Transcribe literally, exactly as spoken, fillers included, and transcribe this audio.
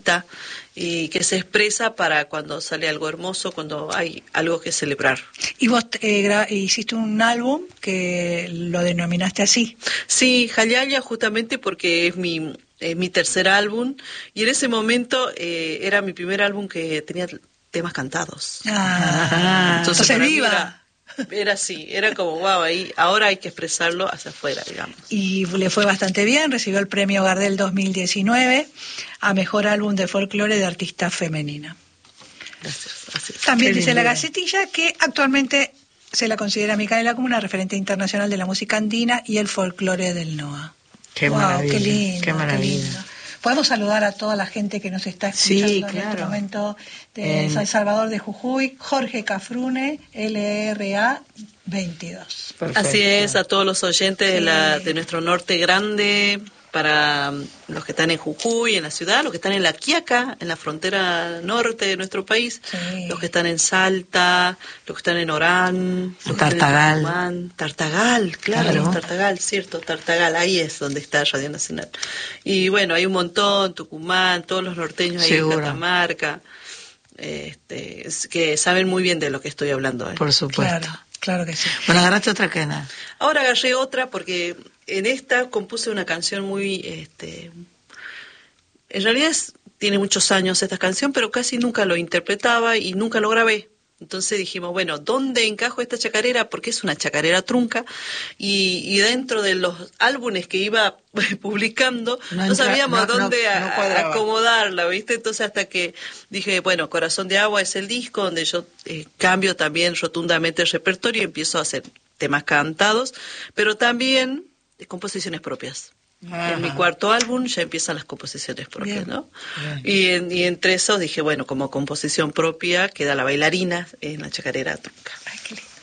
bonita y que se expresa para cuando sale algo hermoso, cuando hay algo que celebrar. Y vos eh, gra- hiciste un álbum que lo denominaste así. Sí, Jayaya, justamente porque es mi, es mi tercer álbum, y en ese momento eh, era mi primer álbum que tenía temas cantados. Ah, Entonces, entonces para mí viva. era, era así, era como, wow, ahí, ahora hay que expresarlo hacia afuera, digamos. Y le fue bastante bien, recibió el premio Gardel dos mil diecinueve a Mejor Álbum de Folclore de Artista Femenina. Gracias, gracias. También Qué dice la lindo. Gacetilla que actualmente se la considera Micaela como una referente internacional de la música andina y el folclore del N O A. Qué Wow, maravilla, qué lindo, qué maravilla. lindo. Podemos saludar a toda la gente que nos está escuchando Sí, en este claro. momento de En- San Salvador de Jujuy, Jorge Cafrune, L R A veintidós. Perfecto. Así es, a todos los oyentes de, Sí. la, de nuestro norte grande, para um, los que están en Jujuy, en la ciudad, los que están en La Quiaca, en la frontera norte de nuestro país, Sí. los que están en Salta, los que están en Orán, los que están en Tartagal. Tucumán, Tartagal, claro, Claro. Tartagal, cierto, Tartagal, ahí es donde está Radio Nacional. Y bueno, hay un montón, Tucumán, todos los norteños ahí Seguro. en Catamarca, este, es que saben muy bien de lo que estoy hablando. ¿eh? Por supuesto. Claro, claro que sí. Bueno, agarraste otra cana. Ahora agarré otra porque en esta compuse una canción muy, este, en realidad es- tiene muchos años esta canción, pero casi nunca lo interpretaba y nunca lo grabé. Entonces dijimos, bueno, ¿dónde encajo esta chacarera? Porque es una chacarera trunca y, y dentro de los álbumes que iba publicando No no, entra- sabíamos no- no- dónde a- no cuadraba. acomodarla, ¿viste? Entonces hasta que dije, bueno, Corazón de Agua es el disco donde yo eh, cambio también rotundamente el repertorio y empiezo a hacer temas cantados, pero también eh, composiciones propias. Ajá. En mi cuarto álbum ya empiezan las composiciones propias, Bien. ¿no? Bien. Y, en- y entre esos dije, bueno, como composición propia queda La Bailarina en la chacarera trunca. Ay, qué lindo.